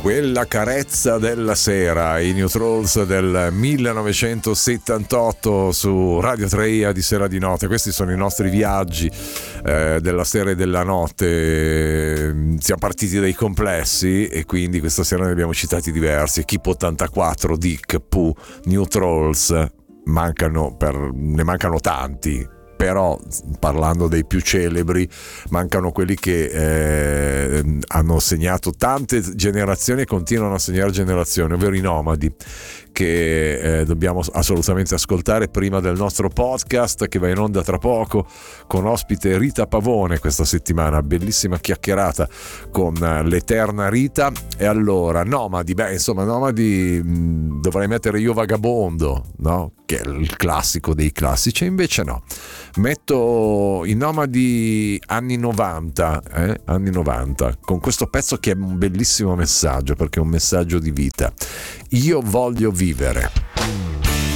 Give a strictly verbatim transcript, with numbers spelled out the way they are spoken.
Quella carezza della sera, i New Trolls del millenovecentosettantotto su Radio tre di Sera di Notte. Questi sono i nostri viaggi eh, della sera e della notte. Siamo partiti dai complessi e quindi questa sera ne abbiamo citati diversi: Keep ottantaquattro, Dick, Pooh, New Trolls. Mancano per, ne mancano tanti, però parlando dei più celebri mancano quelli che eh, hanno segnato tante generazioni e continuano a segnare generazioni, ovvero i Nomadi, che eh, dobbiamo assolutamente ascoltare prima del nostro podcast che va in onda tra poco, con ospite Rita Pavone questa settimana, bellissima chiacchierata con l'eterna Rita. E allora Nomadi, beh insomma Nomadi mh, dovrei mettere Io Vagabondo, no? Che è il classico dei classici, e invece no, metto i Nomadi anni novanta, eh? anni novanta, con questo pezzo che è un bellissimo messaggio, perché è un messaggio di vita. Io voglio vivere.